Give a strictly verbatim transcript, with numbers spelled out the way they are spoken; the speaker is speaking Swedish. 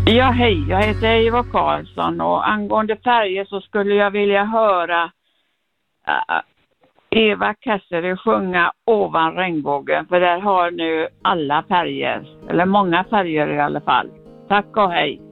Ja, hej. Jag heter Eva Karlsson och angående färger så skulle jag vilja höra uh, Eva Cassidy sjunga Ovan regnbågen, för där har nu alla färger, eller många färger i alla fall. Tack och hej.